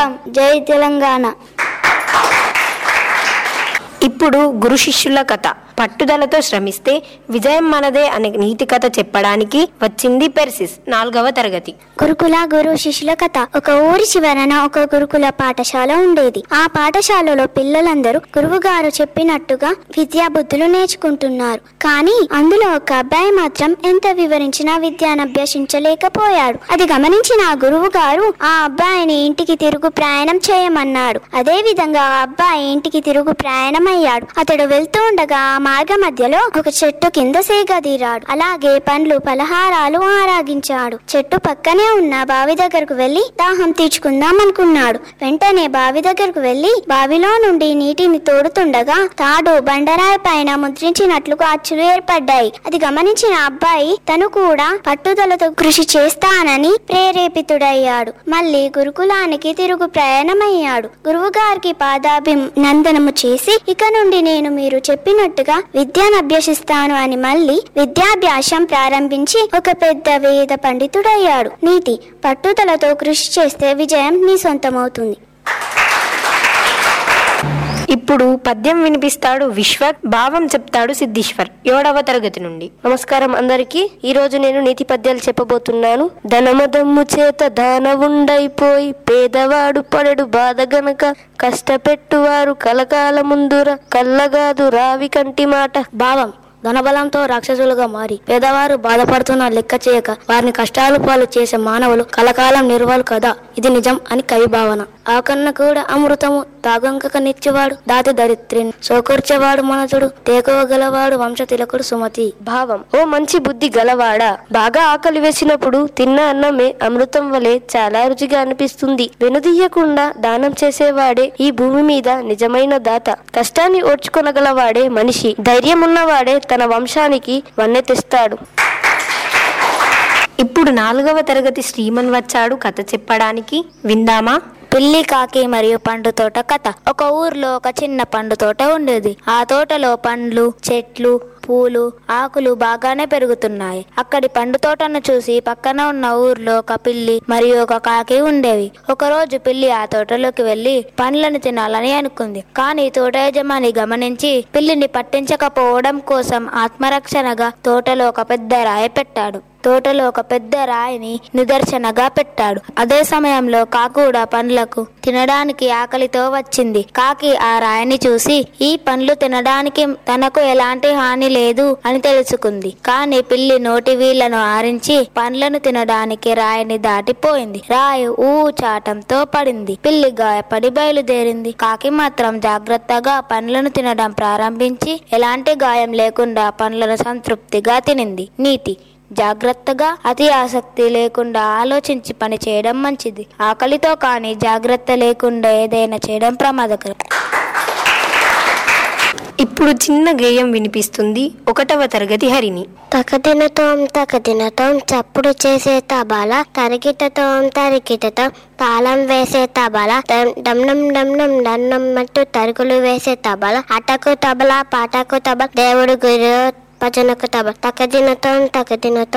సాధిద్దాం. జై తెలంగాణ. ఇప్పుడు గురు శిష్యుల కథ. పట్టుదలతో శ్రమిస్తే విజయం మనదే అనే నీతి కథ చెప్పడానికి వచ్చింది పెర్సిస్. 4వ తరగతి. గురుకుల గురు శిష్యుల కథ. ఒక ఊరి చివరన ఒక గురుకుల పాఠశాల ఉండేది. ఆ పాఠశాలలో పిల్లలందరూ గురువు గారు చెప్పినట్టుగా విద్యా బుద్ధులు నేర్చుకుంటున్నారు. కానీ అందులో ఒక అబ్బాయి మాత్రం ఎంత వివరించినా విద్యను అభ్యసించలేకపోయాడు. అది గమనించిన ఆ గురువు గారు ఆ అబ్బాయిని ఇంటికి తిరుగు ప్రయాణం చేయమన్నాడు. అదే విధంగా ఆ అబ్బాయి ఇంటికి తిరుగు ప్రయాణం అయ్యాడు. అతడు వెళ్తూ ఉండగా మార్గ మధ్యలో ఒక చెట్టు కింద సేగదీరాడు. అలాగే పండ్లు పలహారాలు ఆరాగించాడు. చెట్టు పక్కనే ఉన్న బావి దగ్గరకు వెళ్లి దాహం తీర్చుకుందాం అనుకున్నాడు. వెంటనే బావి దగ్గరకు వెళ్లి బావిలో నుండి నీటిని తోడుతుండగా తాడు బండరాయి పైన ముద్రించినట్లుగా అచ్చులు ఏర్పడ్డాయి. అది గమనించిన అబ్బాయి తను కూడా పట్టుదలతో కృషి చేస్తానని ప్రేరేపితుడయ్యాడు. మళ్ళీ గురుకులానికి తిరుగు ప్రయాణమయ్యాడు. గురువు గారికి పాదాభినందనము చేసి ఇక నుండి నేను మీరు చెప్పినట్టుగా విద్యను అభ్యసిస్తాను అని మళ్ళీ విద్యాభ్యాసం ప్రారంభించి ఒక పెద్ద వేద పండితుడయ్యాడు. నీతి: పట్టుదలతో కృషి చేస్తే విజయం మీ సొంతమవుతుంది. ఇప్పుడు పద్యం వినిపిస్తాడు విశ్వక్. భావం చెప్తాడు సిద్ధీశ్వర్. 7వ తరగతి నుండి. నమస్కారం అందరికి. ఈ రోజు నేను నీతి పద్యాలు చెప్పబోతున్నాను. ధనమదమ్ము చేత దానవుండైపోయి పేదవాడు పడడు బాధ గనక కష్టపెట్టువారు కలకాల ముందుర కల్లగాదు రావి కంటి మాట. భావం: ధనబలంతో రాక్షసులుగా మారి పేదవారు బాధపడుతున్న లెక్క చేయక వారిని కష్టాలు పాలు చేసే మానవులు కలకాలం నిర్వాలు కదా. ఇది నిజం అని కవి భావన. ఆకన్న కూడా అమృతము తాగంకక నిచ్చేవాడు దాతి దరిత్రిని సోకూర్చేవాడు మనసుడు తేకోగలవాడు వంశ తిలకుడు సుమతి. భావం: ఓ మంచి బుద్ధి గలవాడా, బాగా ఆకలి వేసినప్పుడు తిన్న అన్నమే అమృతం వలె చాలా రుచిగా అనిపిస్తుంది. వెనుదీయకుండా దానం చేసేవాడే ఈ భూమి మీద నిజమైన దాత. కష్టాన్ని ఓర్చుకొనగలవాడే మనిషి. ధైర్యం ఉన్నవాడే తన వంశానికి వన్నె తెస్తాడు. ఇప్పుడు 4వ తరగతి శ్రీమన్ వచ్చాడు కథ చెప్పడానికి. విందామా? పిల్లి, కాకి మరియు పండు తోట కథ. ఒక ఊర్లో ఒక చిన్న పండు తోట ఉండేది. ఆ తోటలో పండ్లు, చెట్లు, పూలు, ఆకులు బాగానే పెరుగుతున్నాయి. అక్కడి పండు తోటను చూసి పక్కన ఉన్న ఊర్లో ఒక పిల్లి మరియు ఒక కాకి ఉండేవి. ఒక రోజు పిల్లి ఆ తోటలోకి వెళ్లి పండ్లను తినాలని అనుకుంది. కానీ తోట యజమాని గమనించి పిల్లిని పట్టించకపోవడం కోసం ఆత్మరక్షణగా తోటలో ఒక పెద్ద రాయి పెట్టాడు. తోటలో ఒక పెద్ద రాయిని నిదర్శనగా పెట్టాడు. అదే సమయంలో కాకి కూడా పండ్లకు తినడానికి ఆకలితో వచ్చింది. కాకి ఆ రాయిని చూసి ఈ పండ్లు తినడానికి తనకు ఎలాంటి హాని లేదు అని తెలుసుకుంది. కానీ పిల్లి నోటి వీళ్లను ఆరించి పండ్లను తినడానికి రాయిని దాటిపోయింది. రాయి చాటంతో పడింది. పిల్లి గాయపడి బయలుదేరింది. కాకి మాత్రం జాగ్రత్తగా పండ్లను తినడం ప్రారంభించి ఎలాంటి గాయం లేకుండా పండ్లను సంతృప్తిగా తినింది. నీతి: జాగ్రత్తగా, అతి ఆసక్తి లేకుండా ఆలోచించి పని చేయడం మంచిది. ఆకలితో కానీ జాగ్రత్త లేకుండా ఏదైనా చేయడం ప్రమాదకరం. ఇప్పుడు చిన్న గేయం వినిపిస్తుంది 1వ తరగతి హరిణి. తకదినతోం చప్పుడు చేసే తబల, తరికిటతో తాళం వేసే తబల, డమ్నం డమ్నం డన్నం అంటూ తరుకులు వేసే తబల, అటకు తబల పాటకు తబల, దేవుడు గురు భజనకు తబల. తకదినతో